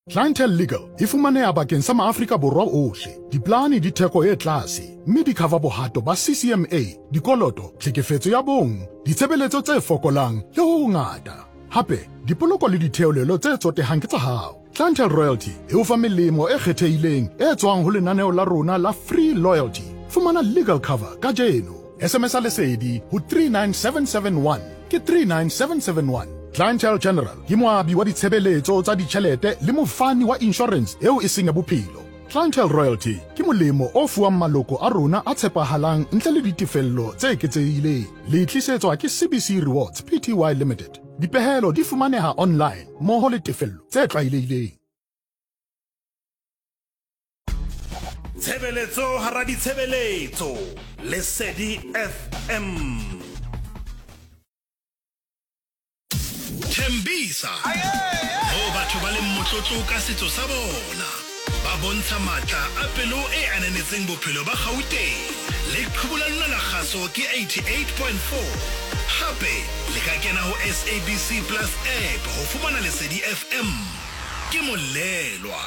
Clientele Legal e fumaneha bakeng sa maAfrika Borwa ohle. Diplane di theko e tlase, mme di cover bohato ba CCMA, dikoloto, tlhekefetso ya bong, ditshebeletso tse fokolang le ho ngata. Hape, dipoloko le ditheolelo tse tsotehang ke tsa hao. Clientele Royalty e o fa melemo e kgethehileng e tswang ho lenaneo la rona la Free Loyalty. Fumana legal cover ka jeno. SMS lesedi ho 39771 ke 39771. Clientele General ke moabi wa ditshebeletso tsa ditjhelete le mofani wa insurance eo e seng ya bophelo. Clientele Royalty ke molemo o fuwang maloko a rona a tshepahalang ntle le ditefello tse eketsehileng. Le tlisetswa ke CBC Rewards Pty Limited. Dipehelo di fumaneha online mmoho le tefello tse tlwaelehileng. Tshebeletso hara ditshebeletso Lesedi FM. Thembisa ho batho ba le motlotlo ka setso sa bona, ba bontsha matla a pelo e ananetseng bophelo ba Gauteng. Le qhubula lona la kgaso ke 88.4. Hape le ka kena ho SABC Plus app ho fumana Lesedi FM ke molelwa.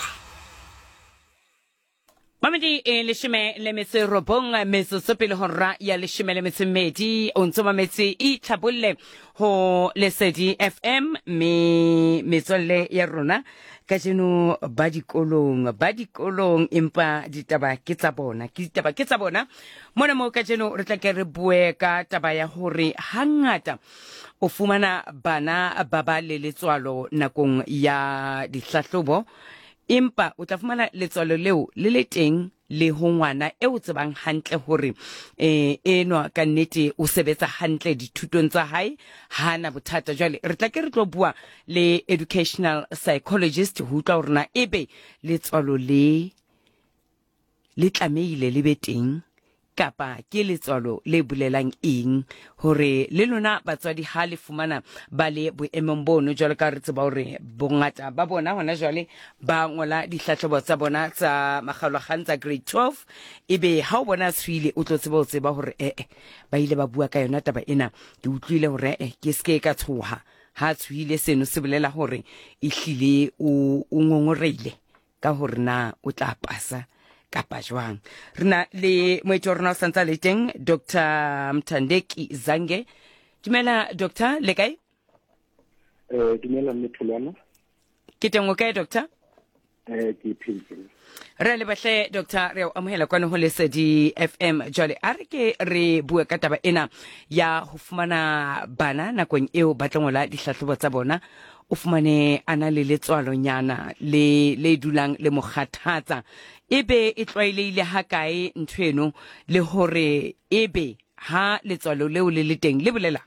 Mamedi leshime le metse robong metsotso pele hora ya leshime le metse mmedi o ntso mametse e tlhabolle ho Lesedi FM metswalle ya rona ka jeno ba dikolong empa ditaba ke tsa bona mona mo ka jeno re tla ke re bue ka taba ya hore hangata o fumana bana ba ba le letswalo nakong ya dihlahlobo empa o tla fumana letswalo leo le le teng le ho ngwana e o tsebang hantle hore enwa ka nnete o sebetsa hantle dithutong tsa hae hana bothata. Jwale re tla ke re tlo bua le educational psychologist ho tla rena ebe letswalo le tlameile le be teng kapa ke letswalo le bulelang eng hore le lona batswadi ha le fumana ba le boemong bono jwale ka re tseba hore bongata ba bona hona jwale ba ngola dihlahlobo tsa bona tsa makgalwakgang tsa grade 12 ebe ha o bona swile o tlo tseba hore ba ile ba bua ka yona taba ena ke utlwile hore ke ske ka tshoha ha swile seno se bolela hore ehlile o ngongoreile ka hore na o tla pasa kapa jwang. Rena le moetlo rona o santsa le teng Dr. Mthandeki Zange. Dumela Dr. le kae? Dumela Mthulwana. Ke teng o kae Dr? Ke phetse. Re le bahle Dr. re o amohela kwana ho Lesedi FM jwale a re ke re bua ka taba ena ya ho fumana bana nakong eo ba tlola dihlahlobo tsa bona o fumane ana le letswalo nyana le dulang le mokgathatsa ebe e tlwaelehile ha kae nthweno le hore ebe ha letswalo leo le teng le bolela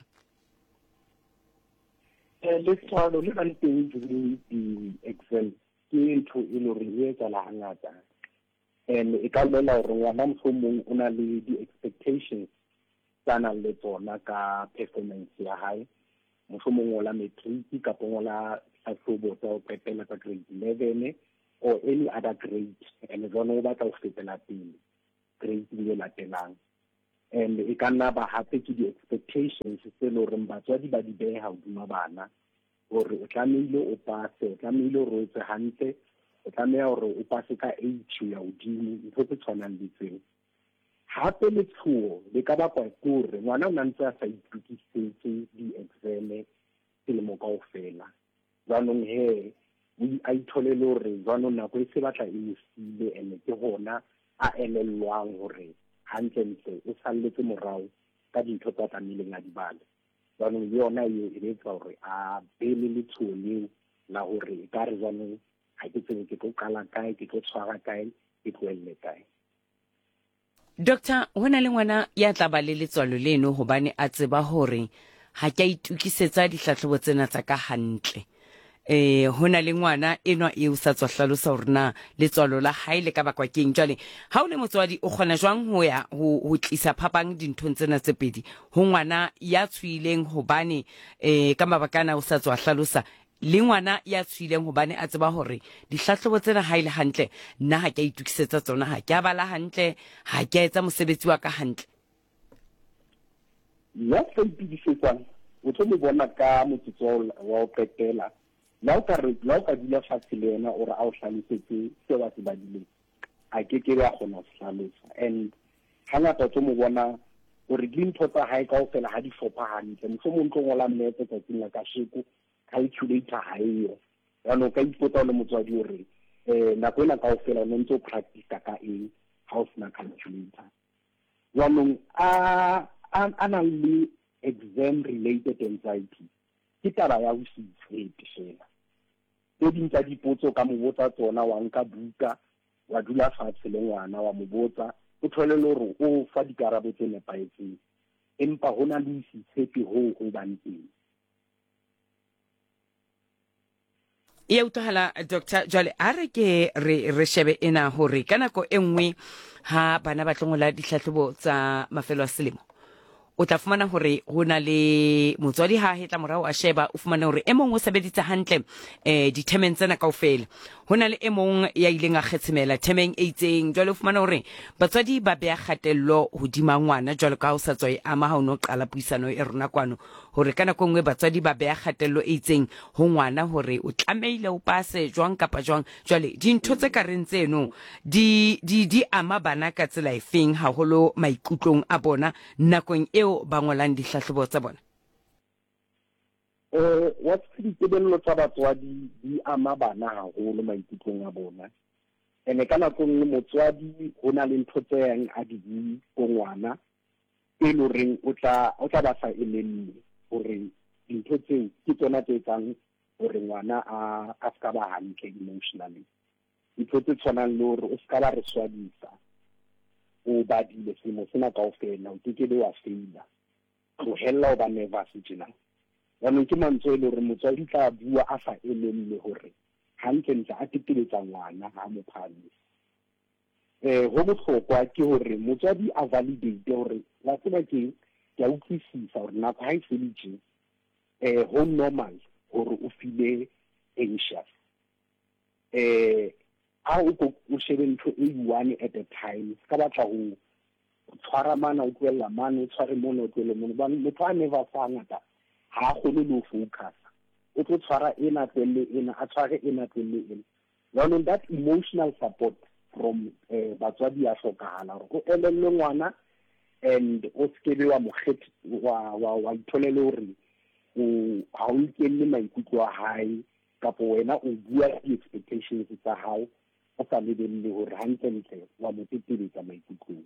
letswalo le ba le teng di-exam ke ntho e le hore e etsala hangata and e ka bolela hore ngwana mohlomong o na le di-expectations tsa nang le tsona ka performance ya hae mohlomong o la matric kapa o la hlahlobo tsa ho qetela tsa grade 11 or any other grade and jwale o batla ho fetela pele grade le latelang and e ka nna ba hape ke di-expectations tse le hore batswadi ba di beha hodima bana hore o tlamehile o pase o tlamehile hore o etse hantle o tlameha hore o pase ka 8 ya hodimo ntho tse tshwanang le tseo hape le tshuo le ka bakwa ke hore ngwana o ntse a sa itukisetse di-exam selemo kaofela jwanong a itholele hore jwanong nako e se batla e mosile ene ke hona a elellwang hore hantle o salletse morao ka dintho tsa tlamehileng a di bale jwanong le yona eo e etsa hore a bele le tshuo leo la hore e ka re jwanong ha ke tsebe ke tlo qala kae ke tlo tshwara kae ke tlohelle kae. Dr. hona le ngwana ya tla ba le letswalo leno hobane a tseba hore ha ke itukisetsa dihlahlobo tsena tsa ka hantle hona le ngwana enwa e o sa tswa hlalosa hore na letswalo la hae le ka bakwa keng jwale ha o le motswadi o kgona jwang ho ya ho tlisa phapang dinthong tsena tse pedi ho ngwana ya tshwileng hobane ka mabakana o sa tswa hlalosa le ngwana ya tshwileng hobane a tseba hore dihlahlobo tsena ha ile hantle nna ha ke itukisetsa tsona ha ke bala hantle ha ke etsa mosebetsi wa ka hantle ya se ipidisetsang o tlo mo bona ka motsotso wa ho qetela la o ka dula fatshe le yena ore a o hlalosetse se wa se badileng a ke ke ya gona se hlalosa and hangata tso mo bona gore dintho tsa hae kaofela ha di fopha hantle mohlomong tlo ngola nnete tsatsing la kasheko calculator ha eyo yana ka ipotsa le motswadi hore nako ena kaofela o ntse o practice ka eng ha o sena calculator yanong a nang le exam related anxiety ke taba ya ho se itshepe fela tse ding tsa dipotso ka mo botsa tsona wa nka buka wa dula fatshe le ngwana wa mo botsa o thole le hore o fa dikarabo tse nepahetseng empa hona le itshepe ho banteng ya utlwahala Dr. Jwale a re ke re shebe ena hore ka nako e nngwe ha bana ba tlongola ditlhatlhobo tsa mafelo a selemo o tla fumana hore hona le motswadi ha hetla morao a sheba o fumana hore e mong o sebeditse hantle dithemeng tsena kaofela hona le e mong ya ileng a kgetsemela themeng e itseng jwale o fumana hore batswadi ba bea kgatello hodima ngwana jwale ka ho sa tswa ama ha o no qala puisano e rona kwano hore kana go ngwe batswadi ba bea kgatello e itseng ho ngwana hore o tlameile o pase jwang kapa jwang jwale dintho tse ka reng tseno di ama bana ka tsela efeng haholo maikutlong a bona nakong eo ba ngolang dihlahlobo tsa bona what's ditebello tsa batswadi di ama bana haholo maikutlong a bona ene kana go nngwe motswadi hona le ntho tse yang a di go ngwana e lo reng o tla ba sa elelle hore dintho tseo ke tsona tse tsang hore ngwana a ska ba hantle emotionally dintho tse tshwanang le hore o ska ba re swadisa o badile semo sena kaofela o tekele wa feila tlohella o ba nervous tjena yanong ke mantswe le hore motswadi tla bua a sa elelle hore hantle ntse a teteletsa ngwana ha mo phahamisa ho bohlokwa ke hore motswadi a validate hore la tseba ke ya utlwisisa hore nako ha e feditse ho normal hore o file anxious a o shebe ntho e one at a time ka batla ho tshwara mana o tloela mana o tshware mona o tloele mona ba motho a never fa ngata ha kgone le ho focus o tlo tshwara ena tlelle ena a tshware ena tlelle ena yanong that emotional support from batswadi a hlokahala hore o elelle ngwana and o skebe wa mokgethi wa itholele hore ha o ikelle maikutlo a hae kapo wena o bua di-expectations tsa hao o sa lebelle hore hantle wa mo teteletsa maikutlong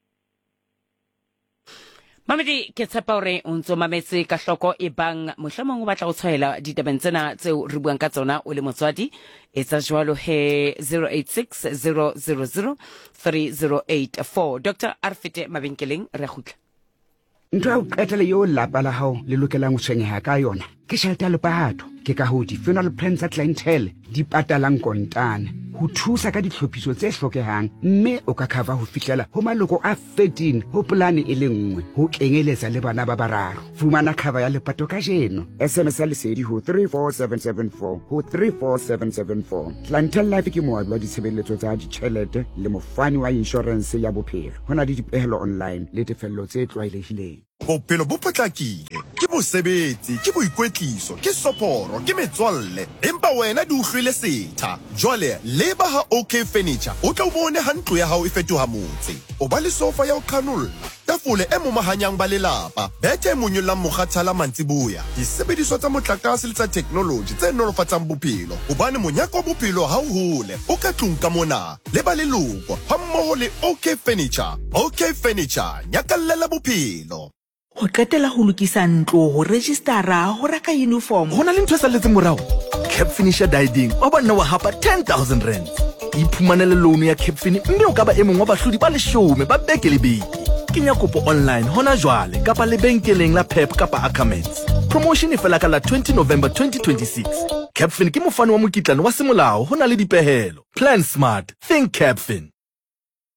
Mamedi ke tshepa hore o ntso mametse ka hloko e bang mohlomong o batla go tshwaela ditabeng tsena tseo re buang ka tsona o le motswadi etsa jwalo he 086 000 3084 Dr. Arfite Mabenkeleng re khutla ntwa o qetele yo lapa la hao le lokelang o tshwenyeha ka yona ke tjhelete ya lepato ke ka ho di-funeral plans tsa clientele di patalang kontane ho thusa ka ditlhophiso tse hlokehang mme o ka cover ho fihlela ho maloko a 13 ho polane e le nngwe ho kenyeletsa le bana ba bararo fumana cover ya lepato ka jeno SMS ya lesedi ho 34774 ho 34774 clientele life ke moabi wa ditshebeletso tsa ditjhelete le mofani wa insurance ya bophelo hona le dipehelo online le tefello tse tlwaelehileng bophelo bo potlakile ke bosebetsi ke boikwetliso ke soporo ke metswalle empa wena di uhlwile setha jwale leba ha OK Furniture o tla bone ha ntlo ya hao e fetoha motse o ba le sofa ya o qhanolla tafole e momahanyang ba lelapa bethe monyollang mokgathala mantsiboya disebediswa tsa motlakase le tsa technology tse nolofatsang bophelo hobane monyako bophelo ha o hole o ka tlung ka mona le ba leloko ha mmoho le OK Furniture nyakallela bophelo ho qetela ho lokisa ntlo ho registera ho reka uniform hona le ntho e salletseng morao Capfinisher Diding wa bana wa hapa 10,000 rand iphumanele loan ya Capfin mme o ka ba emong wa bahlodi ba 10 ba beke le beke kenya kopo online hona jwale kapa lebenkeleng la Pep kapa Ackermans promotion e fela ka la 20 November 2026 Capfin ke mofani wa mokitlano wa semolao hona le dipehelo plan smart think Capfin